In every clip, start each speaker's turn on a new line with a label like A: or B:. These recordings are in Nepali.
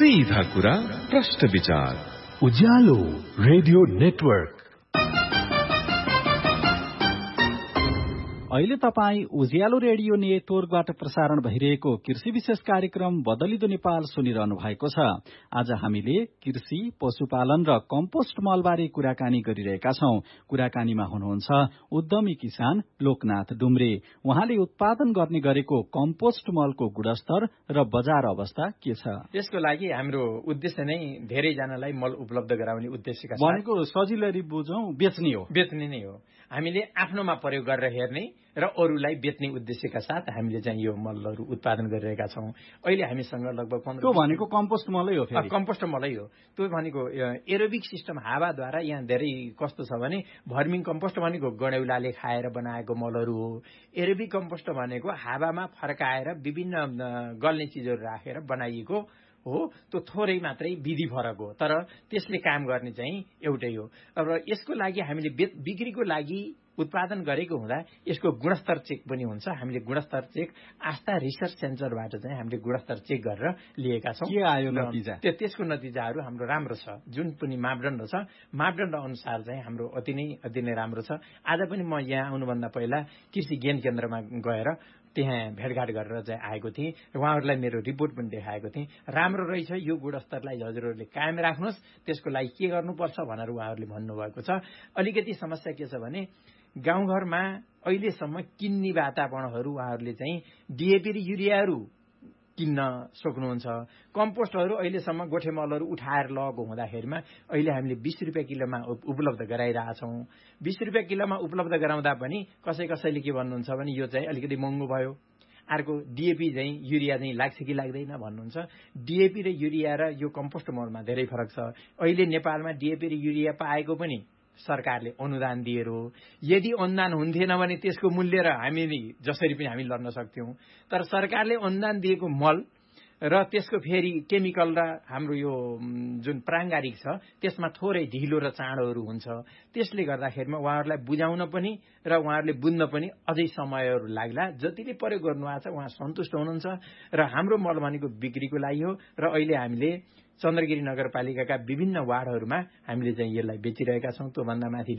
A: सीधा कुरा प्रश्न विचार
B: उज्यालो रेडियो नेटवर्क।
C: अहिले तपाईँ उज्यालो रेडियो नेटवर्कबाट प्रसारण भइरहेको कृषि विशेष कार्यक्रम बदलिदो नेपाल सुनिरहनु भएको छ। आज हामीले कृषि, पशुपालन र कम्पोस्ट मलबारे कुराकानी गरिरहेका छौं। कुराकानीमा हुनुहुन्छ उद्यमी किसान लोकनाथ डुम्रे। उहाँले उत्पादन गर्ने गरेको कम्पोस्ट मलको गुणस्तर र बजार अवस्था के छ?
D: यसको लागि हाम्रो उद्देश्य नै धेरैजनालाई मल उपलब्ध गराउने उद्देश्यका साथ
C: भनेको सजिलै बुझौं बेच्ने
D: नै हो। हामीले आफ्नोमा प्रयोग गरेर हेर्ने र अरूलाई बेच्ने उद्देश्यका साथ हामीले चाहिँ यो मलहरू उत्पादन गरिरहेका छौं। अहिले हामीसँग लगभग 15
C: त्यो भनेको कम्पोस्ट मलै हो। फेरि
D: कम्पोस्ट मलै हो। त्यो भनेको एरोबिक सिस्टम हावाद्वारा यहाँ धेरै कस्तो छ भने भर्मिङ कम्पोस्ट भनेको गडौलाले खाएर बनाएको मलहरू हो। एरोबिक कम्पोस्ट भनेको हावामा फर्काएर विभिन्न गल्ने चिजहरू राखेर बनाइएको हो। त्यो थोरै मात्रै विधि फरक हो, तर त्यसले काम गर्ने चाहिँ एउटै हो। अब यसको लागि हामीले बिक्रीको लागि उत्पादन गरेको हुँदा यसको गुणस्तर चेक पनि हुन्छ। हामीले गुणस्तर चेक आस्था रिसर्च सेन्टरबाट चाहिँ हामीले गुणस्तर चेक गरेर लिएका छौं।
C: के आयो नतिजा?
D: त्यसको नतिजाहरू हाम्रो राम्रो छ। जुन पनि मापदण्ड छ, मापदण्ड अनुसार चाहिँ हाम्रो अति नै राम्रो छ। आज पनि म यहाँ आउनुभन्दा पहिला कृषि ज्ञान केन्द्रमा गएर त्यहाँ भेटघाट गरेर चाहिँ आएको थिएँ र उहाँहरूलाई मेरो रिपोर्ट पनि देखाएको थिएँ। राम्रो रहेछ, यो गुणस्तरलाई हजुरहरूले कायम राख्नुहोस्, त्यसको लागि के गर्नुपर्छ भनेर उहाँहरूले भन्नुभएको छ। अलिकति समस्या के छ भने गाउँघरमा अहिलेसम्म किन्ने वातावरणहरू उहाँहरूले चाहिँ डिएपी र युरियाहरू किन्न सक्नुहुन्छ। कम्पोस्टहरू अहिलेसम्म गोठे मलहरू उठाएर लगेको हुँदाखेरिमा अहिले हामीले 20 रुपियाँ किलोमा उपलब्ध गराइरहेछौँ। 20 रुपियाँ किलोमा उपलब्ध गराउँदा पनि कसैले के भन्नुहुन्छ भने यो चाहिँ अलिकति महँगो भयो। अर्को डिएपी चाहिँ युरिया चाहिँ लाग्छ कि लाग्दैन भन्नुहुन्छ। डिएपी र युरिया र यो कम्पोस्ट मलमा धेरै फरक छ। अहिले नेपालमा डिएपी र युरिया पाएको पनि सरकारले अनुदान दिएर हो। यदि अनुदान हुन्थेन भने त्यसको मूल्य र हामी जसरी पनि हामी लड्न सक्थ्यौं। तर सरकारले अनुदान दिएको मल र त्यसको फेरि केमिकल र हाम्रो यो जुन प्राङ्गारिक छ त्यसमा थोरै ढिलो र चाँडोहरू हुन्छ। त्यसले गर्दाखेरिमा उहाँहरूलाई बुझाउन पनि र उहाँहरूले बुझ्न पनि अझै समयहरू लाग्ला। जतिले प्रयोग गर्नुभएको छ उहाँ सन्तुष्ट हुनुहुन्छ र हाम्रो मल भनेको बिक्रीको लागि हो। र अहिले हामीले चन्द्रगिरी नगरपालिकाका विभिन्न वार्डहरूमा हामीले चाहिँ यसलाई बेचिरहेका छौं। त्योभन्दा माथि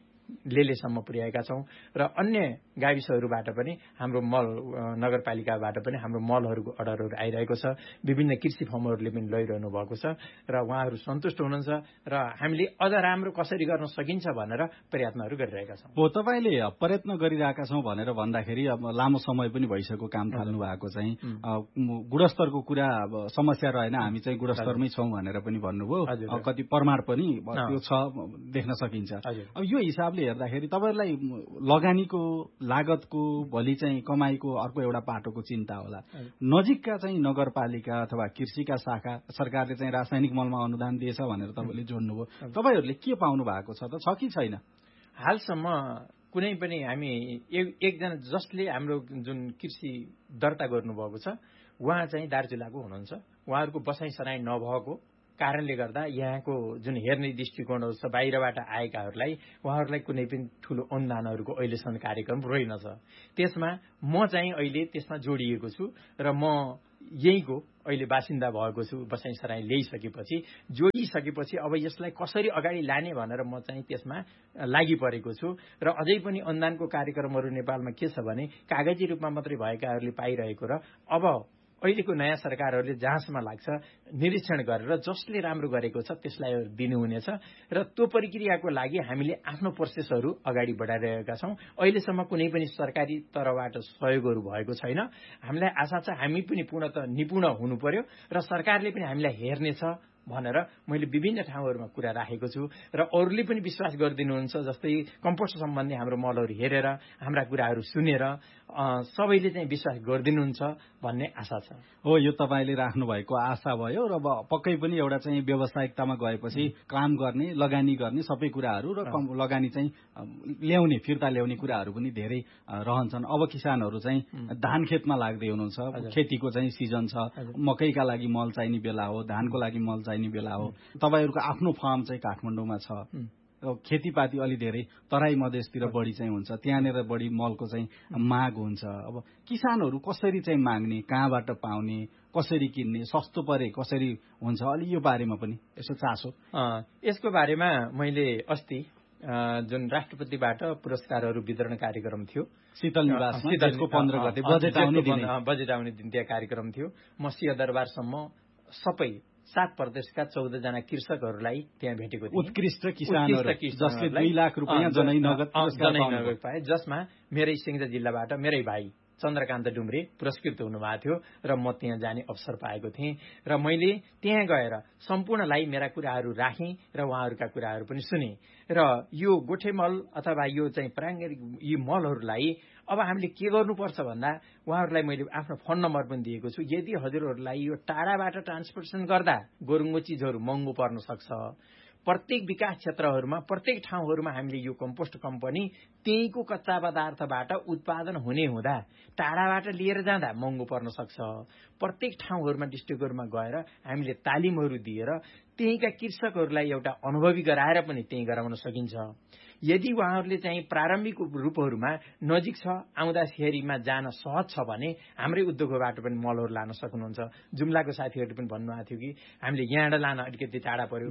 D: लेलेसम्म पुर्याएका छौं र अन्य गाविसहरूबाट पनि हाम्रो मल नगरपालिकाबाट पनि हाम्रो मलहरूको अर्डरहरू आइरहेको छ। विभिन्न कृषि फर्महरूले पनि लैरहनु भएको छ र उहाँहरू सन्तुष्ट हुनुहुन्छ र हामीले अझ राम्रो कसरी गर्न सकिन्छ भनेर प्रयत्नहरू गरिरहेका छौं।
C: हो, तपाईले प्रयत्न गरिरहेका छौं भनेर भन्दाखेरि अब लामो समय पनि भइसक्यो काम थाल्नु भएको चाहिँ गुणस्तरको कुरा समस्या रहेन, हामी चाहिँ गुणस्तरमै छौं भनेर पनि भन्नुभयो। कति प्रमाण पनि त्यो छ देख्न सकिन्छ। अब यो हिसाबले हेर्दाखेरि तपाईहरुलाई लगानीको लागतको भोलि चाहिँ कमाईको अर्को एउटा पाटोको चिन्ता होला। नजिकका चाहिँ नगरपालिका अथवा कृषिका शाखा सरकारले चाहिँ रासायनिक मलमा अनुदान दिएछ भनेर तपाईले जोड्नुभयो। तपाईहरुले के पाउनु भएको छ त, छ कि छैन?
D: हालसम्म कुनै पनि हामी एकजना जसले हाम्रो जुन कृषि दर्ता गर्नुभएको छ उहाँ चाहिँ दार्चुलाको हुनुहुन्छ। उहाँहरूको बसाइ सराई नभएको कारणले गर्दा यहाँको जुन हेर्ने दृष्टिकोणहरू छ बाहिरबाट आएकाहरूलाई उहाँहरूलाई कुनै पनि ठूलो अनुदानहरूको अहिलेसम्म कार्यक्रम रहेनछ। त्यसमा म चाहिँ अहिले त्यसमा जोडिएको छु र म यहीँको अहिले बासिन्दा भएको छु। बसाइ सराई ल्याइसकेपछि जोडिसकेपछि अब यसलाई कसरी अगाडि लाने भनेर म चाहिँ त्यसमा लागि परेको छु। र अझै पनि अनुदानको कार्यक्रमहरू नेपालमा के छ भने कागजी रूपमा मात्रै भएकाहरूले पाइरहेको र अब अहिलेको नयाँ सरकारहरूले जहाँसम्म लाग्छ निरीक्षण गरेर जसले राम्रो गरेको छ त्यसलाई दिनुहुनेछ र त्यो प्रक्रियाको लागि हामीले आफ्नो प्रोसेसहरू अगाडि बढाइरहेका छौं। अहिलेसम्म कुनै पनि सरकारी तर्फबाट सहयोगहरू भएको छैन। हामीलाई आशा छ हामी पनि पूर्णतः निपुण हुनु पर्यो र सरकारले पनि हामीलाई हेर्नेछ भनेर मैले विभिन्न ठाउँहरूमा कुरा राखेको छु र अरूले पनि विश्वास गरिदिनुहुन्छ। जस्तै कम्पोस्ट सम्बन्धी हाम्रो मलहरू हेरेर हाम्रा कुराहरू सुनेर सबैले चाहिँ विश्वास गरिदिनुहुन्छ भन्ने आशा छ।
C: हो, यो तपाईले राख्नु भएको आशा भयो र पक्कै पनि एउटा चाहिँ व्यावसायिकतामा गएपछि काम गर्ने, लगानी गर्ने सबै कुराहरू र लगानी चाहिँ ल्याउने, फिर्ता ल्याउने कुराहरू पनि धेरै रहन्छन्। अब किसानहरू चाहिँ धान खेतमा लाग्दै हुनुहुन्छ। खेतीको चाहिँ सिजन छ, मकैका लागि मल चाहिने बेला हो, धानको लागि मल चाहिने बेला हो। तपाईहरुको आफ्नो फार्म चाहिँ काठमाडौँमा छ। खेतीपाती अलि धेरै तराई मधेसतिर बढी चाहिँ हुन्छ, त्यहाँनिर बढी मलको चाहिँ माग हुन्छ। अब किसानहरू कसरी चाहिँ माग्ने, कहाँबाट पाउने, कसरी किन्ने, सस्तो परे कसरी हुन्छ, अलि यो बारेमा पनि यसो चासो।
D: यसको बारेमा मैले अस्ति जुन राष्ट्रपतिबाट पुरस्कारहरू वितरण कार्यक्रम थियो
C: शीतल निवासमा, त्यसको 15 गते बजेट आउने
D: दिन त्यहाँ कार्यक्रम थियो। म सिंहदरबारसम्म सबै 7 प्रदेशका 14 जना कृषकहरूलाई त्यहाँ भेटेको थिएँ।
C: उत्कृष्ट किसानहरू जसले 2 लाख रुपैयाँ जनै नगद
D: पाए, जसमा मेरै सिंहजा जिल्लाबाट मेरै भाइ चन्द्रकान्त डुम्रे पुरस्कृत हुनुभएको थियो र म त्यहाँ जाने अवसर पाएको थिएँ र मैले त्यहाँ गएर सम्पूर्णलाई मेरा कुराहरू राखेँ र उहाँहरूका कुराहरू पनि सुने र यो गोठे मल अथवा यो चाहिँ प्राङ्गारिक यी मलहरूलाई अब हामीले के गर्नुपर्छ भन्दा उहाँहरूलाई मैले आफ्नो फोन नम्बर पनि दिएको छु। यदि हजुरहरूलाई यो टाढाबाट ट्रान्सपोर्टेसन गर्दा गोरुङ्गो चिजहरू महँगो पर्न सक्छ, प्रत्येक विकास क्षेत्रहरूमा प्रत्येक ठाउँहरूमा हामीले यो कम्पोस्ट कम्पनी त्यहीको कच्चा पदार्थबाट उत्पादन हुने हुँदा टाढाबाट लिएर जाँदा महँगो पर्न सक्छ। प्रत्येक ठाउँहरूमा डिस्ट्रिक्टहरूमा गएर हामीले तालिमहरू दिएर त्यहीका कृषकहरूलाई एउटा अनुभवी गराएर पनि त्यही गराउन सकिन्छ। यदि उहाँहरूले चाहिँ प्रारम्भिक रूपहरूमा नजिक छ, आउँदाखेरिमा जान सहज छ भने हाम्रै उद्योगबाट पनि मलहरू लान सक्नुहुन्छ। जुम्लाको साथीहरूले पनि भन्नुभएको थियो कि हामीले यहाँबाट लान अलिकति टाढा पर्यो,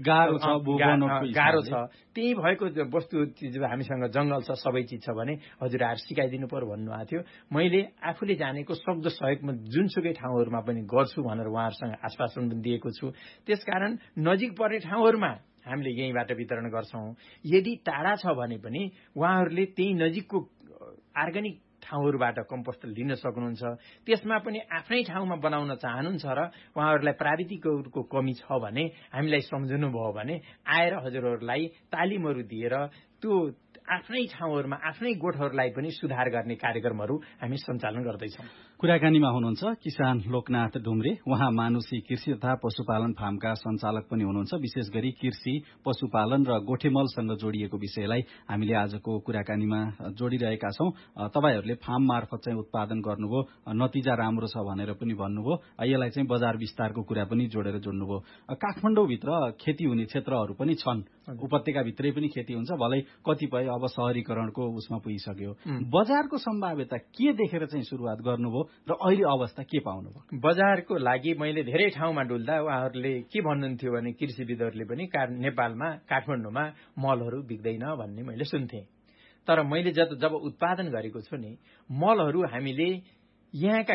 D: गाह्रो छ, त्यही भएको वस्तु चिज हामीसँग जंगल छ, सबै चिज छ भने हजुरहरू सिकाइदिनु पर्यो भन्नुभएको थियो। मैले आफूले जानेको सक्दो सहयोग म जुनसुकै ठाउँहरूमा पनि गर्छु भनेर उहाँहरूसँग आश्वासन पनि दिएको छु। त्यसकारण नजिक पर्ने ठाउँहरूमा हामीले यहीँबाट वितरण गर्छौं। यदि टाढा छ भने पनि उहाँहरूले त्यही नजिकको अर्ग्यानिक ठाउँहरूबाट कम्पोस्ट लिन सक्नुहुन्छ। त्यसमा पनि आफ्नै ठाउँमा बनाउन चाहनुहुन्छ र उहाँहरूलाई प्राविधिकहरूको कमी छ भने हामीलाई सम्झनु भयो भने आएर हजुरहरूलाई तालिमहरू दिएर त्यो आफ्नै ठाउँहरूमा आफ्नै गोठहरूलाई पनि सुधार गर्ने कार्यक्रमहरू हामी सञ्चालन गर्दैछौँ।
C: कुराकानीमा हुनुहुन्छ किसान लोकनाथ डुम्रे। उहाँ मानुषी कृषि तथा पशुपालन फार्मका सञ्चालक पनि हुनुहुन्छ। विशेष गरी कृषि, पशुपालन र गोठेमलसँग जोडिएको विषयलाई हामीले आजको कुराकानीमा जोडिरहेका छौं। तपाईहरूले फार्म मार्फत चाहिँ उत्पादन गर्नुभयो, नतिजा राम्रो छ भनेर पनि भन्नुभयो। यसलाई चाहिँ बजार विस्तारको कुरा पनि जोडेर जोड्नुभयो। काठमाडौँभित्र खेती हुने क्षेत्रहरू पनि छन्, उपत्यकाभित्रै पनि खेती हुन्छ, भलै कतिपय अब शहरीकरणको उसमा पुगिसक्यो। बजारको सम्भाव्यता के देखेर चाहिँ सुरुवात गर्नुभयो र अहिले अवस्था के पाउनुभयो?
D: बजारको लागि मैले धेरै ठाउँमा डुल्दा उहाँहरूले के भन्नुहुन्थ्यो भने कृषिविदहरूले पनि नेपालमा काठमाडौँमा मलहरू बिग्दैन भन्ने मैले सुन्थेँ। तर मैले जब उत्पादन गरेको छु नि, मलहरू हामीले यहाँका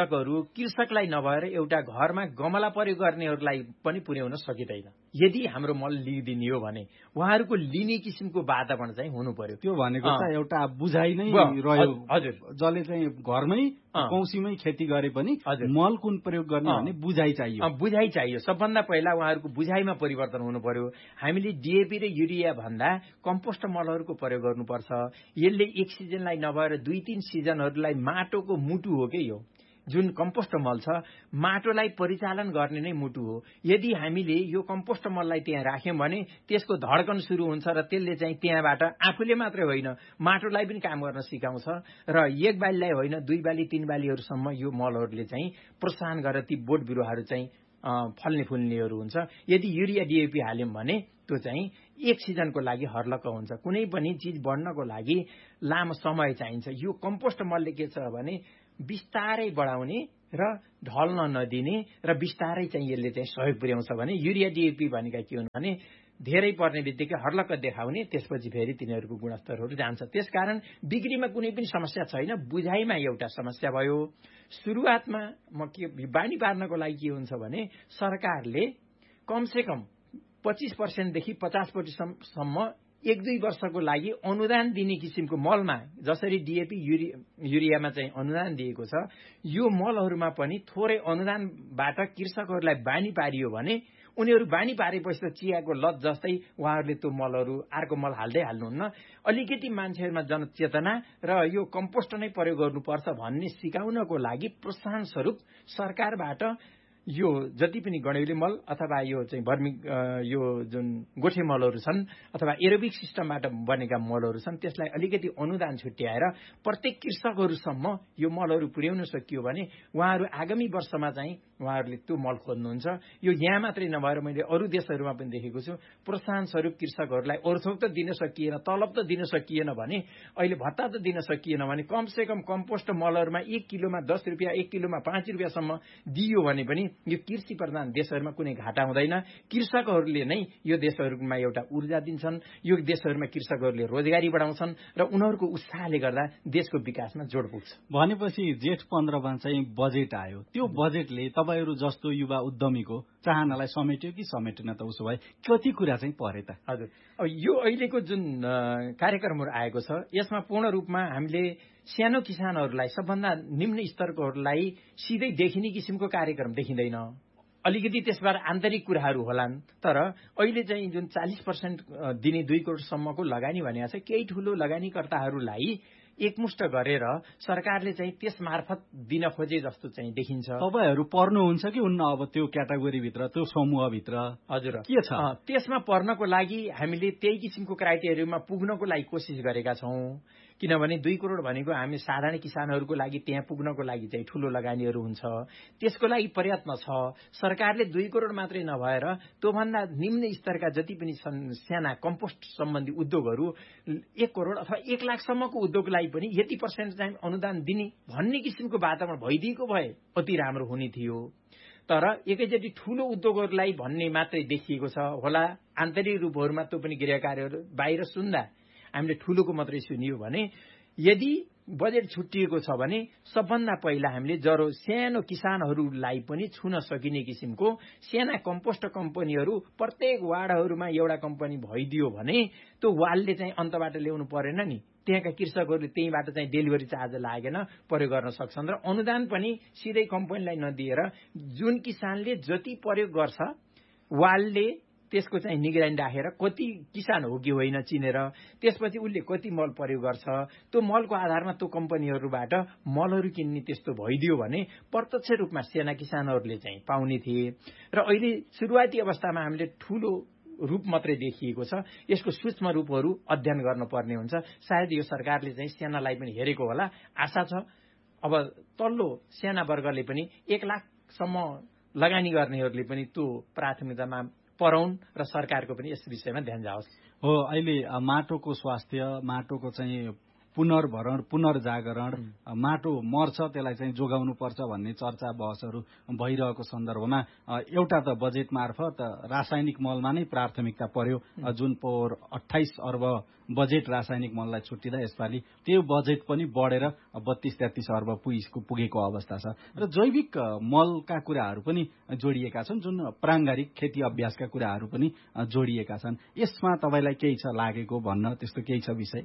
D: कृषकलाई नभएर एउटा घरमा गमला प्रयोग गर्नेहरूलाई पनि पुर्याउन सकिँदैन। यदि हाम्रो मल लिइदिने हो भने उहाँहरूको लिने किसिमको वातावरण चाहिँ हुनु पर्यो।
C: त्यो भनेको त एउटा बुझाइ नै रह्यो। हजुर, जसले चाहिँ घरमै कौशीमै खेती गरे पनि मल कुन प्रयोग गर्ने भन्ने बुझाइ चाहियो।
D: बुझाइ चाहियो। सबभन्दा पहिला उहाँहरूको बुझाइमा परिवर्तन हुनु पर्यो। हामीले डीएपी र युरिया भन्दा कम्पोस्ट मलहरूको प्रयोग गर्नुपर्छ। यसले एक सिजनलाई नभएर 2-3 सिजनहरूलाई माटोको मुटु हो के यो जुन कम्पोस्ट मल छ, माटोलाई परिचालन गर्ने नै मुटु हो। यदि हामीले यो कम्पोस्ट मललाई त्यहाँ राख्यौं भने त्यसको धड्कन सुरु हुन्छ र त्यसले चाहिँ त्यहाँबाट आफूले मात्रै होइन माटोलाई पनि काम गर्न सिकाउँछ र 1 बालीलाई होइन 2 बाली 3 बालीहरूसम्म यो मलहरूले चाहिँ प्रोत्साहन गरेर ती बोट बिरुवाहरू चाहिँ फल्ने फुल्नेहरू हुन्छ। यदि युरिया डीएपी हाल्यौं भने त्यो चाहिँ एक सिजनको लागि हर्लक्क हुन्छ। कुनै पनि चिज बढ्नको लागि लामो समय चाहिन्छ। यो कम्पोस्ट मलले के छ भने बिस्तारै बढाउने र ढल्न नदिने र बिस्तारै चाहिँ यसले चाहिँ सहयोग पुर्याउँछ भने युरिया डीएपी भनेका के हुन् भने धेरै पर्ने बित्तिकै हर्लक्क देखाउने, त्यसपछि फेरि तिनीहरूको गुणस्तरहरू जान्छ। त्यसकारण बिक्रीमा कुनै पनि समस्या छैन, बुझाइमा एउटा समस्या भयो। सुरुवातमा म के बानी पार्नको लागि के हुन्छ भने सरकारले कमसेकम 25% देखि 50% सम्म 1-2 वर्षको लागि अनुदान दिने किसिमको मलमा, जसरी डीएपी युरियामा चाहिँ अनुदान दिएको छ, यो मलहरूमा पनि थोरै अनुदानबाट कृषकहरूलाई बानी पारियो भने उनीहरू बानी पारेपछि त चियाको लत जस्तै उहाँहरूले त्यो मलहरू अर्को मल हाल्दै हाल्नुहुन्न। अलिकति मान्छेहरूमा जनचेतना र यो कम्पोस्ट नै प्रयोग गर्नुपर्छ भन्ने सिकाउनको लागि प्रोत्साहन स्वरूप सरकारबाट यो जति पनि गणेउली मल अथवा यो चाहिँ वर्मी यो जुन गोठे मलहरू छन् अथवा एरोबिक सिस्टमबाट बनेका मलहरू छन् त्यसलाई अलिकति अनुदान छुट्याएर प्रत्येक कृषकहरूसम्म यो मलहरू पुर्याउन सकियो भने उहाँहरू आगामी वर्षमा चाहिँ उहाँहरूले त्यो मल खोज्नुहुन्छ। यो यहाँ मात्रै नभएर मैले अरू देशहरूमा पनि देखेको छु, प्रोत्साहन स्वरूप कृषकहरूलाई ओर्थोक त दिन सकिएन, तलब त दिन सकिएन भने, अहिले भत्ता त दिन सकिएन भने कमसेकम कम्पोस्ट मलहरूमा 1 किलोमा 10 रुपियाँ, 1 किलोमा 5 रुपियाँसम्म दियो भने पनि यो कृषि प्रधान देशहरूमा कुनै घाटा हुँदैन। कृषकहरूले नै यो देशहरूमा एउटा ऊर्जा दिन्छन्, यो देशहरूमा कृषकहरूले रोजगारी बढाउँछन् र उनीहरूको उत्साहले गर्दा देशको विकासमा जोड पुग्छ।
C: भनेपछि जेठ 15मा चाहिँ बजेट आयो, त्यो बजेटले तपाईहरू जस्तो युवा उद्यमीको चाहनालाई समेट्यो कि समेटेन त? उसो भए कति कुरा चाहिँ परे त?
D: हजुर, अब यो अहिलेको जुन कार्यक्रमहरू आएको छ यसमा पूर्ण रूपमा हामीले सानो किसानहरूलाई, सबभन्दा निम्न स्तरकोहरूलाई सिधै देखिने किसिमको कार्यक्रम देखिँदैन। अलिकति त्यसबाट आन्तरिक कुराहरू होलान्, तर अहिले चाहिँ जुन 40% दिने 2 करोडसम्मको लगानी भनेको छ, केही ठूलो लगानीकर्ताहरूलाई एकमुष्ट गरेर सरकारले चाहिँ त्यस मार्फत दिन खोजे जस्तो चाहिँ देखिन्छ।
C: तपाईहरू पर्नुहुन्छ कि उन्न अब त्यो क्याटेगोरीभित्र, त्यो समूहभित्र?
D: हजुर,
C: के छ
D: त्यसमा पर्नको लागि हामीले त्यही किसिमको क्राइटेरियामा पुग्नको लागि कोसिस गरेका छौं। किनभने 2 करोड भनेको हामी साधारण किसानहरूको लागि त्यहाँ पुग्नको लागि चाहिँ ठूलो लगानीहरू हुन्छ, त्यसको लागि प्रयत्न छ। सरकारले 2 करोड मात्रै नभएर त्योभन्दा निम्न स्तरका जति पनि साना कम्पोस्ट सम्बन्धी उद्योगहरू 1 करोड अथवा 1 लाखसम्मको उद्योगलाई पनि यति % चाहिँ अनुदान दिने भन्ने किसिमको वातावरण भइदिएको भए अति राम्रो हुने थियो। तर एकैचोटि ठूलो उद्योगहरूलाई भन्ने मात्रै देखिएको छ होला। आन्तरिक रूपहरूमा त्यो पनि गृह कार्यहरू बाहिर सुन्दा हामीले ठूलोको मात्रै सुनियो भने, यदि बजेट छुट्टिएको छ भने सबभन्दा पहिला हामीले जरो सानो किसानहरूलाई पनि छुन सकिने किसिमको साना कम्पोस्ट कम्पनीहरू प्रत्येक वार्डहरूमा एउटा कम्पनी भइदियो भने त्यो वालले चाहिँ अन्तबाट ल्याउनु परेन नि। त्यहाँका कृषकहरूले त्यहीबाट चाहिँ डेलिभरी चार्ज लागेन प्रयोग गर्न सक्छन् र अनुदान पनि सिधै कम्पनीलाई नदिएर जुन किसानले जति प्रयोग गर्छ वालले त्यसको चाहिँ निगरानी राखेर कति किसान हो कि होइन चिनेर, त्यसपछि उसले कति मल प्रयोग गर्छ, त्यो मलको आधारमा त्यो कम्पनीहरूबाट मलहरू किन्ने त्यस्तो भइदियो भने प्रत्यक्ष रूपमा साना किसानहरूले चाहिँ पाउने थिए। र अहिले सुरुवाती अवस्थामा हामीले ठूलो रूप मात्रै देखिएको छ, यसको सूक्ष्म रूपहरू अध्ययन गर्नुपर्ने हुन्छ। सायद यो सरकारले चाहिँ सानालाई पनि हेरेको होला, आशा छ। अब तल्लो साना वर्गले पनि 1 लाखसम्म लगानी गर्नेहरूले पनि त्यो प्राथमिकतामा पराउन् र सरकारको पनि यस विषयमा ध्यान जाओस्।
C: हो, अहिले माटोको स्वास्थ्य, माटोको चाहिँ पुनर्भरण, पुनर्जागरण, माटो मर्छ त्यसलाई चाहिँ जोगाउनु पर्छ भन्ने चर्चा बहसहरू भइरहेको सन्दर्भमा एउटा त बजेट मार्फत रासायनिक मलमा नै प्राथमिकता पर्यो, जुन पोहोर 28 अर्ब बजेट रासायनिक मललाई छुट्टिँदा यसपालि त्यो बजेट पनि बढेर 32-33 अर्ब पुगेको अवस्था छ। र जैविक मलका कुराहरू पनि जोडिएका छन्, जुन प्राङ्गारिक खेती अभ्यासका कुराहरू पनि जोडिएका छन्। यसमा तपाईँलाई केही छ लागेको भन्न, त्यस्तो केही छ विषय?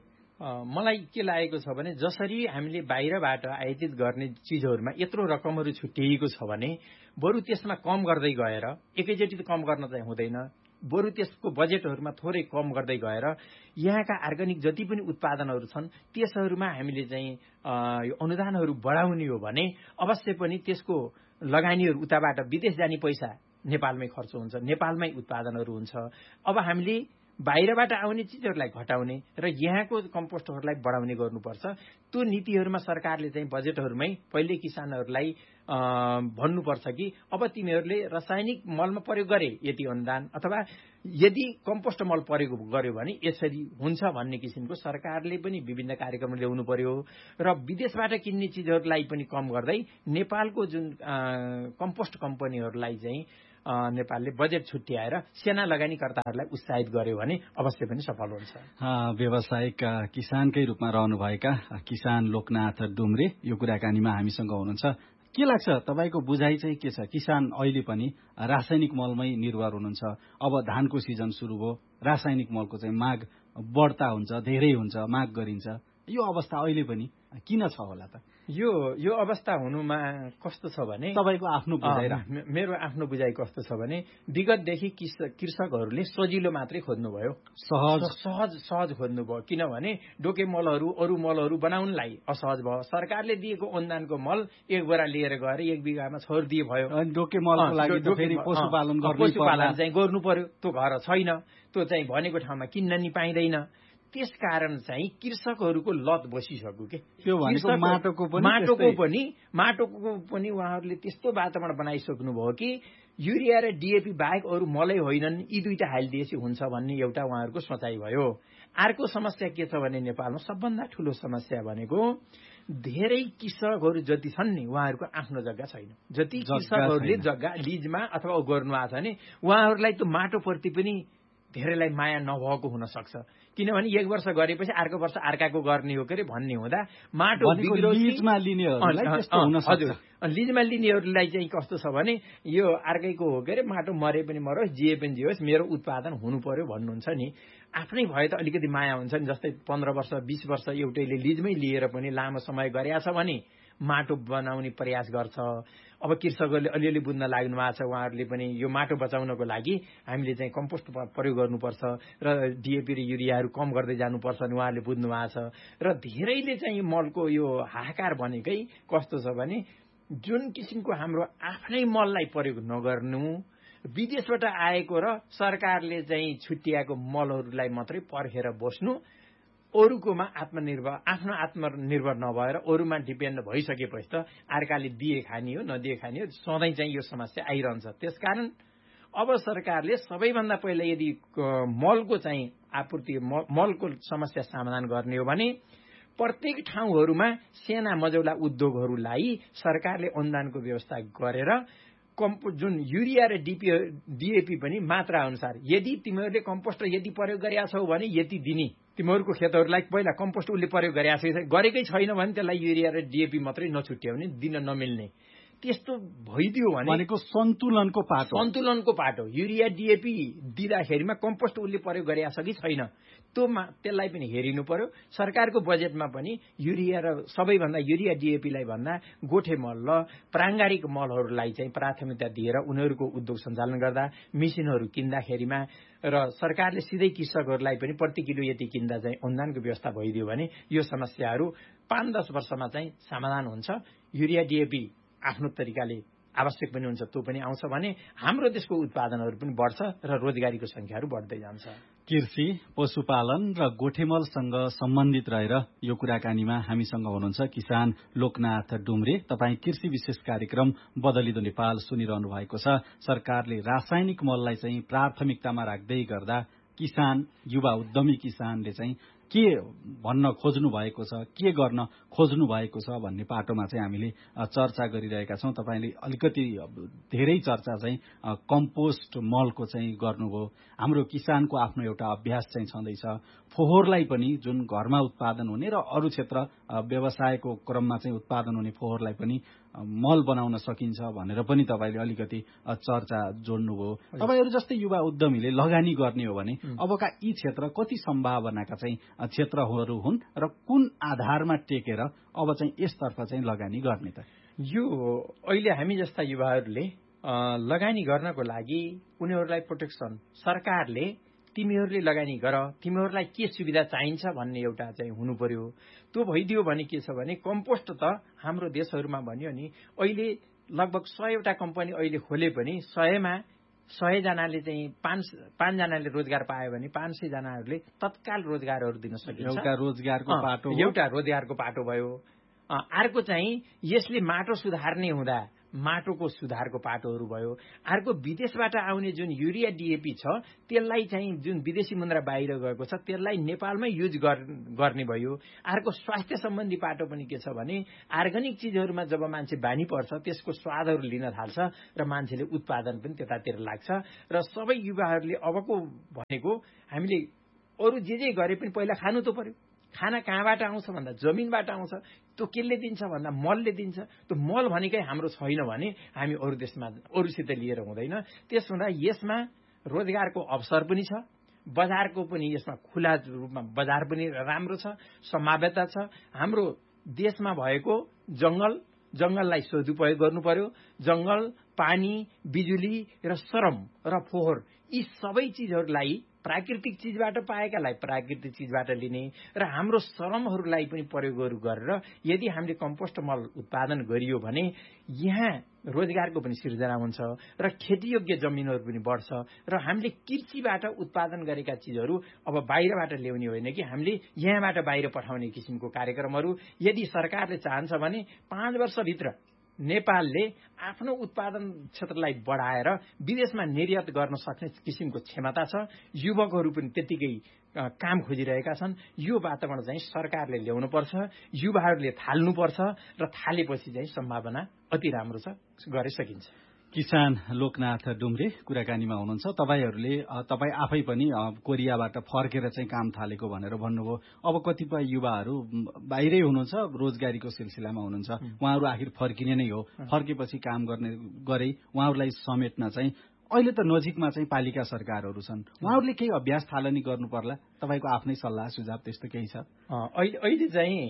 D: मलाई के लागेको छ भने जसरी हामीले बाहिरबाट आयातित गर्ने चिजहरूमा यत्रो रकमहरू छुट्याइएको छ भने बरु त्यसमा कम गर्दै गएर, एकैचोटि त कम गर्न चाहिँ हुँदैन, बरु त्यसको बजेटहरूमा थोरै कम गर्दै गएर यहाँका अर्ग्यानिक जति पनि उत्पादनहरू छन् त्यसहरूमा हामीले चाहिँ यो अनुदानहरू बढाउने हो भने अवश्य पनि त्यसको लगानीहरू उताबाट विदेश जाने पैसा नेपालमै खर्च हुन्छ, नेपालमै उत्पादनहरू हुन्छ। अब हामीले बाहिरबाट आउने चिजहरूलाई घटाउने र यहाँको कम्पोस्टहरूलाई बढाउने गर्नुपर्छ। त्यो नीतिहरूमा सरकारले चाहिँ बजेटहरूमै पहिले किसानहरूलाई भन्नुपर्छ कि अब तिमीहरूले रासायनिक मलमा प्रयोग गरे यति अनुदान, अथवा यदि कम्पोस्ट मल प्रयोग गर्यो भने यसरी हुन्छ भन्ने किसिमको सरकारले पनि विभिन्न कार्यक्रम ल्याउनु पर्यो। र विदेशबाट किन्ने चिजहरूलाई पनि कम गर्दै नेपालको जुन कम्पोस्ट कम्पनीहरूलाई चाहिँ नेपालले बजेट छुट्याएर सेना लगानीकर्ताहरूलाई उत्साहित गर्यो भने अवश्य पनि सफल हुन्छ।
C: व्यावसायिक किसानकै रूपमा रहनुभएका किसान लोकनाथ डुम्रे यो कुराकानीमा हामीसँग हुनुहुन्छ। के लाग्छ तपाईँको बुझाइ चाहिँ के छ? किसान अहिले पनि रासायनिक मलमै निर्भर हुनुहुन्छ। अब धानको सिजन सुरु भयो, रासायनिक मलको चाहिँ माग बढ्ता हुन्छ, धेरै हुन्छ, माग गरिन्छ। यो अवस्था अहिले पनि किन छ होला त?
D: यो अवस्था हुनुमा कस्तो छ भने
C: तपाईँको आफ्नो बुझाइ
D: मेरो आफ्नो बुझाइ कस्तो छ भने विगतदेखि कृषकहरूले सजिलो मात्रै खोज्नुभयो, सहज खोज्नुभयो। किनभने डोके मलहरू अरू मलहरू बनाउनलाई असहज भयो। सरकारले दिएको अनुदानको मल एक बोरा लिएर गएर 1 बिघामा छोडिदिए भयो।
C: डोके मलको लागि फेरि पशुपालन
D: चाहिँ गर्नु पर्यो, त्यो घर छैन, त्यो चाहिँ भनेको ठाउँमा किन्न नि पाइँदैन। त्यसकारण चाहिँ कृषकहरूको लत बसिसक्यो के
C: माटोको
D: पनि उहाँहरूले त्यस्तो वातावरण बनाइसक्नु भयो कि युरिया र डिएपी बाहेक अरू मलै होइनन्, यी दुईटा हालिदिएपछि हुन्छ भन्ने एउटा उहाँहरूको सोचाइ भयो। अर्को समस्या के छ भने नेपालमा सबभन्दा ठूलो समस्या भनेको धेरै कृषकहरू जति छन् नि उहाँहरूको आफ्नो जग्गा छैन। जति कृषकहरूले जग्गा लिजमा अथवा गर्नु आएको छ नि उहाँहरूलाई त्यो माटोप्रति पनि धेरैलाई माया नभएको हुन सक्छ। किनभने 1 वर्ष गरेपछि अर्को वर्ष अर्काको गर्ने हो के भन्ने हुँदा माटो
C: लिजमा
D: लिनेहरूलाई चाहिँ कस्तो छ भने यो अर्कैको हो के माटो मरे पनि मरोस्, जिए पनि जियोस्, मेरो उत्पादन हुनु पर्यो भन्नुहुन्छ नि। आफ्नै भए त अलिकति माया हुन्छ नि। जस्तै 15 वर्ष 20 वर्ष एउटैले लिजमै लिएर पनि लामो समय गरेछ भने माटो बनाउने प्रयास गर्छ। अब कृषकहरूले अलिअलि बुझ्न लाग्नु भएको छ, उहाँहरूले पनि यो माटो बचाउनको लागि हामीले चाहिँ कम्पोस्ट प्रयोग गर्नुपर्छ र डिएपी र युरियाहरू कम गर्दै जानुपर्छ नि उहाँहरूले बुझ्नु भएको छ। र धेरैले चाहिँ मलको यो हाहाकार भनेकै कस्तो छ भने जुन किसिमको हाम्रो आफ्नै मललाई प्रयोग नगर्नु, विदेशबाट आएको र सरकारले चाहिँ छुट्याएको मलहरूलाई मात्रै पर्खेर बस्नु, अरूकोमा आफ्नो आत्मनिर्भर नभएर अरूमा डिपेन्ड भइसकेपछि त अर्काले दिए खानी हो नदिए खानी हो, सधैँ चाहिँ यो समस्या आइरहन्छ। त्यसकारण अब सरकारले सबैभन्दा पहिला यदि मलको चाहिँ आपूर्ति मलको समस्या समाधान गर्ने हो भने प्रत्येक ठाउँहरूमा साना मझौला उद्योगहरूलाई सरकारले अनुदानको व्यवस्था गरेर जुन युरिया र डिएपी पनि मात्रा अनुसार यदि तिमीहरूले कम्पोस्ट यदि प्रयोग गरेका छौ भने यति दिने, तिमीहरूको खेतहरूलाई पहिला कम्पोस्ट उसले प्रयोग गरेकै छैन भने त्यसलाई युरिया र डिएपी मात्रै नछुट्याउने, दिन नमिल्ने, त्यस्तो भइदियो भनेको
C: सन्तुलनको
D: पाटो युरिया डिएपी दिँदाखेरिमा कम्पोस्ट उसले प्रयोग गरेका छ कि छैन त्यसलाई पनि हेरिनु पर्यो। सरकारको बजेटमा पनि युरिया र सबैभन्दा युरिया डिएपीलाई भन्दा गोठे मल र प्राङ्गारिक मलहरूलाई चाहिँ प्राथमिकता दिएर उनीहरूको उद्योग सञ्चालन गर्दा मेसिनहरू किन्दाखेरिमा र सरकारले सिधै कृषकहरूलाई पनि प्रति किलो यति किन्दा चाहिँ अनुदानको व्यवस्था भइदियो भने यो समस्याहरू 5-10 वर्षमा चाहिँ समाधान हुन्छ। युरिया डिएपी आफ्नो तरिकाले आवश्यक पनि हुन्छ, त्यो पनि आउँछ भने हाम्रो देशको उत्पादनहरू पनि बढ्छ र रोजगारीको संख्याहरू बढ्दै जान्छ।
C: कृषि, पशुपालन र गोठेमलसँग सम्बन्धित रहेर यो कुराकानीमा हामीसँग हुनुहुन्छ किसान लोकनाथ डुम्रे। तपाईँ कृषि विशेष कार्यक्रम बदलिदो नेपाल सुनिरहनु भएको छ। सरकारले रासायनिक मललाई चाहिँ प्राथमिकतामा राख्दै गर्दा किसान, युवा उद्यमी किसानले चाहिँ के भन्न खोज्नु भएको छ, के गर्न खोज्नु भएको छ भन्ने पाटोमा चाहिँ हामीले चर्चा गरिरहेका छौं। तपाईले अलिकति धेरै चर्चा चाहिँ कम्पोस्ट मलको चाहिँ गर्नुभयो। हाम्रो किसानको आफ्नो एउटा अभ्यास चाहिँ छँदैछ। फोहोरलाई पनि जुन घरमा उत्पादन हुने र अरू क्षेत्र व्यवसायको क्रममा चाहिँ उत्पादन हुने फोहोरलाई पनि मल बनाउन सकिन्छ भनेर पनि तपाईले अलिकति चर्चा जोड्नुभयो। तपाईहरु जस्तै युवा उद्यमीले लगानी गर्ने हो भने अबका यी क्षेत्र कति सम्भावनाका चाहिँ क्षेत्रहरू हुन् र कुन आधारमा टेकेर अब चाहिँ यसतर्फ चाहिँ लगानी गर्ने त?
D: यो अहिले हामी जस्ता युवाहरूले लगानी गर्नको लागि उनीहरूलाई प्रोटेक्सन सरकारले तिमीहरूले लगानी गर, तिमीहरूलाई के सुविधा चाहिन्छ भन्ने एउटा चाहिँ हुनु पर्यो। त्यो भइदियो भने के छ भने कम्पोस्ट त हाम्रो देशहरूमा भन्यो नि अहिले लगभग 100 वटा कम्पनी अहिले खोले पनि 100मा 100 जनाले चाहिँ 5 जनाले रोजगार पायो भने 500 जनाहरूले तत्काल रोजगारहरू दिन सकिन्छ।
C: एउटा रोजगारको पाटो
D: भयो। अर्को चाहिँ यसले माटो सुधार्ने हुँदा माटोको सुधारको पाटोहरू भयो। अर्को विदेशबाट आउने जुन युरिया डिएपी छ त्यसलाई चाहिँ जुन विदेशी मुद्रा बाहिर गएको छ त्यसलाई नेपालमै युज गर्ने भयो। अर्को स्वास्थ्य सम्बन्धी पाटो पनि के छ भने अर्ग्यानिक चिजहरूमा जब मान्छे बानी पर्छ त्यसको स्वादहरू लिन थाल्छ र मान्छेले उत्पादन पनि त्यतातिर लाग्छ। र सबै युवाहरूले अबको भनेको हामीले अरू जे गरे पनि पहिला खानु त पर्यो। खाना कहाँबाट आउँछ भन्दा जमिनबाट आउँछ। त्यो केले दिन्छ भन्दा मलले दिन्छ। त्यो मल भनेकै हाम्रो छैन भने हामी अरू देशमा अरूसित लिएर हुँदैन। त्यस हुँदा यसमा रोजगारको अवसर पनि छ, बजारको पनि यसमा खुला रूपमा बजार पनि राम्रो छ, सम्भाव्यता छ। हाम्रो देशमा भएको जंगललाई सदुपयोग गर्नु पर्यो। जंगल, पानी, बिजुली र श्रम र फोहोर यी सबै चिजहरूलाई प्राकृतिक चिजबाट पाएकालाई प्राकृतिक चिजबाट लिने र हाम्रो श्रमहरूलाई पनि प्रयोग गरेर यदि हामीले कम्पोस्ट मल उत्पादन गरियो भने यहाँ रोजगारको पनि सिर्जना हुन्छ र खेतीयोग्य जमिनहरू पनि बढ्छ र हामीले कृषिबाट उत्पादन गरेका चिजहरू अब बाहिरबाट ल्याउने होइन कि हामीले यहाँबाट बाहिर पठाउने किसिमको कार्यक्रमहरू यदि सरकारले चाहन्छ भने 5 वर्षभित्र नेपालले आफ्नो उत्पादन क्षेत्रलाई बढाएर विदेशमा निर्यात गर्न सक्ने किसिमको क्षमता छ। युवकहरू पनि त्यतिकै काम खोजिरहेका छन्। यो वातावरण चाहिँ सरकारले ल्याउनुपर्छ, युवाहरूले थाल्नुपर्छ र थालेपछि चाहिँ सम्भावना अति राम्रो छ, गरे सकिन्छ।
C: किसान लोकनाथ डुम्रे कुराकानीमा हुनुहुन्छ। तपाईँ आफै पनि कोरियाबाट फर्केर चाहिँ काम थालेको भनेर भन्नुभयो। अब कतिपय युवाहरू बाहिरै हुनुहुन्छ, रोजगारीको सिलसिलामा हुनुहुन्छ, उहाँहरू आखिर फर्किने नै हो। फर्केपछि काम गरे उहाँहरूलाई समेट्न चाहिँ अहिले त नजिकमा चाहिँ पालिका सरकारहरू छन्, उहाँहरूले केही अभ्यास थालनी गर्नु पर्ला। तपाईँको आफ्नै सल्लाह सुझाव त्यस्तो केही छ?
D: अहिले चाहिँ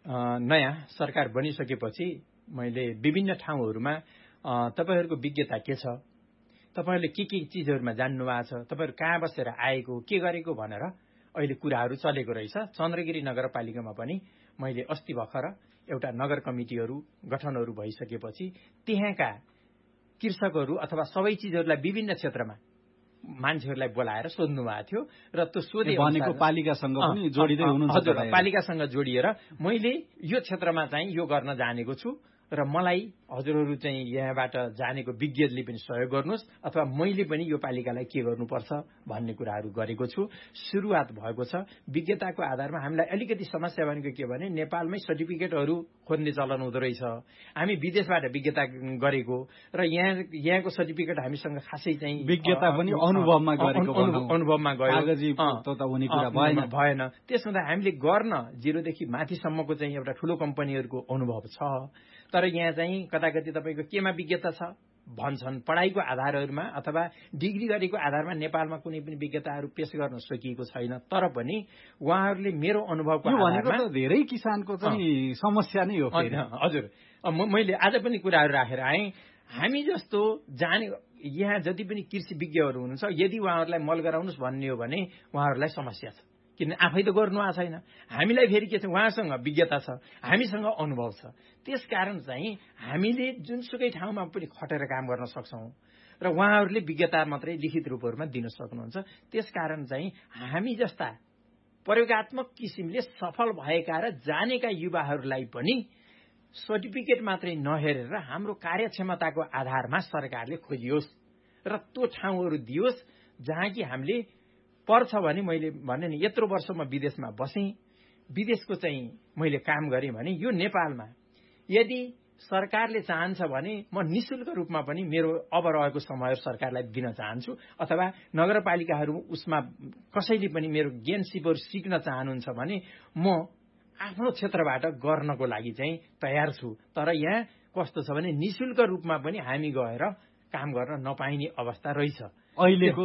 D: नयाँ सरकार बनिसकेपछि मैले विभिन्न ठाउँहरूमा तपाईहरूको विज्ञता के छ, तपाईहरूले के चिजहरूमा जान्नु भएको छ, तपाईहरू कहाँ बसेर आएको, के गरेको भनेर अहिले कुराहरू चलेको रहेछ। चन्द्रगिरी नगरपालिकामा पनि मैले अस्ति भर्खर एउटा नगर कमिटीहरू गठनहरू भइसकेपछि त्यहाँका कृषकहरू अथवा सबै चिजहरूलाई विभिन्न क्षेत्रमा मान्छेहरूलाई बोलाएर सोध्नु भएको थियो र त्यो सोधे
C: भनेको पालिकासँग पनि जोडिँदै हुनुहुन्छ।
D: हजुर, पालिकासँग जोडिएर मैले यो क्षेत्रमा चाहिँ यो गर्न जानेको छु र मलाई हजुरहरू चाहिँ यहाँबाट जानेको विज्ञले पनि सहयोग गर्नुहोस् अथवा मैले पनि यो पालिकालाई के गर्नुपर्छ भन्ने कुराहरू गरेको छु। सुरुवात भएको छ। विज्ञताको आधारमा हामीलाई अलिकति समस्या भनेको के भने नेपालमै सर्टिफिकेटहरू खोज्ने चलन हुँदो रहेछ। हामी विदेशबाट विज्ञता गरेको र यहाँको सर्टिफिकेट हामीसँग खासै चाहिँ
C: विज्ञता पनि अनुभवमा गरेको
D: अनुभवमा
C: गयो
D: भएन। त्यसमा त हामीले गर्न 0 देखि माथिसम्मको चाहिँ एउटा ठूलो कम्पनीहरूको अनुभव छ। तर यहाँ चाहिँ कताकति तपाईँको केमा विज्ञता छ भन्छन्। पढाइको आधारहरूमा अथवा डिग्री गरेको आधारमा नेपालमा कुनै पनि विज्ञताहरू पेश गर्न सकिएको छैन। तर पनि उहाँहरूले मेरो अनुभवको
C: आधारमा धेरै किसानको चाहिँ समस्या नै हो।
D: हजुर, मैले आज पनि कुराहरू राखेर आएँ। हामी जस्तो यहाँ जति पनि कृषि विज्ञहरू हुनुहुन्छ, यदि उहाँहरूलाई मल गराउनुहोस् भन्ने हो भने उहाँहरूलाई समस्या छ, किन आफै त गर्नु भएको छैन। हामीलाई फेरि के छ, उहाँसँग विज्ञता छ, हामीसँग अनुभव छ। त्यसकारण चाहिँ हामीले जुनसुकै ठाउँमा पनि खटेर काम गर्न सक्छौँ र उहाँहरूले विज्ञता मात्रै लिखित रूपहरूमा दिन सक्नुहुन्छ। त्यसकारण चाहिँ हामी जस्ता प्रयोगात्मक किसिमले सफल भएका र जानेका युवाहरूलाई पनि सर्टिफिकेट मात्रै नहेरेर हाम्रो कार्यक्षमताको आधारमा सरकारले खोजियोस् र त्यो ठाउँहरू दियोस् जहाँ कि हामीले पर्छ भने मैले भने नि यत्रो वर्ष म विदेशमा बसेँ, विदेशको चाहिँ मैले काम गरेँ भने यो नेपालमा यदि सरकारले चाहन्छ भने म निःशुल्क रूपमा पनि मेरो अब रहेको समयहरू सरकारलाई दिन चाहन्छु अथवा नगरपालिकाहरू उसमा कसैले पनि मेरो ज्ञान सिपहरू सिक्न चाहनुहुन्छ भने म आफ्नो क्षेत्रबाट गर्नको लागि चाहिँ तयार छु। तर यहाँ कस्तो छ भने निःशुल्क रूपमा पनि हामी गएर काम गर्न नपाइने अवस्था रहेछ।
C: अहिलेको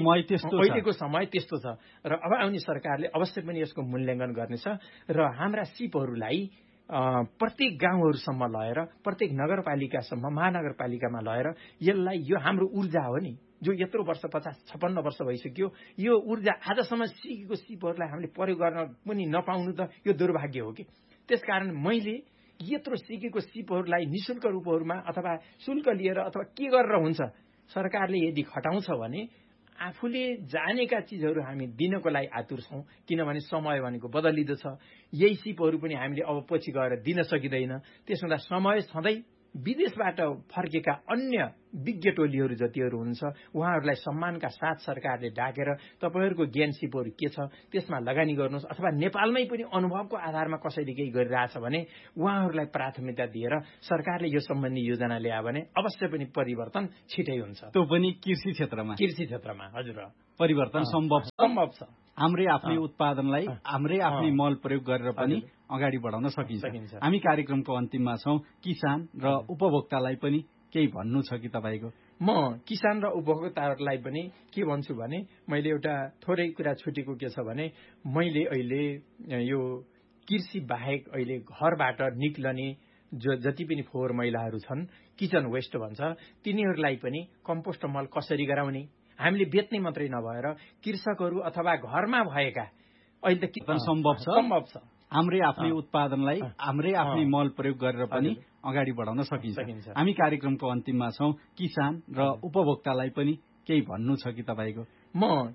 C: समय
D: त्यस्तो छ र अब आउने सरकारले अवश्य पनि यसको मूल्याङ्कन गर्नेछ र हाम्रा सिपहरूलाई प्रत्येक गाउँहरूसम्म लगेर प्रत्येक नगरपालिकासम्म महानगरपालिकामा लगेर यसलाई यो हाम्रो ऊर्जा हो नि, जो यत्रो वर्ष 50-56 वर्ष भइसक्यो, यो ऊर्जा आजसम्म सिकेको सिपहरूलाई हामीले प्रयोग गर्न पनि नपाउनु त यो दुर्भाग्य हो कि। त्यसकारण मैले यत्रो सिकेको सिपहरूलाई निःशुल्क रूपहरूमा अथवा शुल्क लिएर अथवा के गरेर हुन्छ सरकारले यदि खटाउँछ भने आफूले जानेका चिजहरू हामी दिनको लागि आतुर छौँ। किनभने समय भनेको बदलिँदो छ, यही सिपहरू पनि हामीले अब पछि गएर दिन सकिँदैन। त्यसमा समय सधैँ विदेशबाट फर्केका अन्य विज्ञ टोलीहरू जतिहरू हुनुहुन्छ उहाँहरूलाई सम्मानका साथ सरकारले डाकेर तपाईँहरूको ज्ञान सिपहरू के छ त्यसमा लगानी गर्नुहोस् अथवा नेपालमै पनि अनुभवको आधारमा कसैले केही गरिरहेछ भने उहाँहरूलाई प्राथमिकता दिएर सरकारले यो सम्बन्धी योजना ल्यायो भने अवश्य पनि परिवर्तन छिटै हुन्छ।
C: त्यो पनि कृषि क्षेत्रमा
D: हजुर
C: परिवर्तन सम्भव छ। हाम्रै आफ्नै उत्पादनलाई हाम्रै आफ्नै मल प्रयोग गरेर पनि अगाडि बढाउन सकिन्छ। हामी कार्यक्रमको अन्तिममा छौँ। किसान र उपभोक्तालाई पनि केही भन्नु छ कि तपाईँको?
D: म किसान र उपभोक्ताहरूलाई पनि के भन्छु भने मैले एउटा थोरै कुरा छुटेको के छ भने मैले अहिले यो कृषि बाहेक अहिले घरबाट निक्लने जति पनि फोहोर मैलाहरू छन् किचन वेस्ट भन्छ तिनीहरूलाई पनि कम्पोस्ट मल कसरी गराउने हामीले बेच्ने मात्रै नभएर कृषकहरू अथवा घरमा भएका अहिले त
C: सम्भव छ हाम्रै आफ्नै उत्पादनलाई हाम्रै आफ्नै मल प्रयोग गरेर पनि अगाडि बढाउन सकिन्छ। हामी कार्यक्रमको अन्तिममा छौं। किसान र उपभोक्तालाई पनि केही भन्नु छ कि तपाईको?
D: म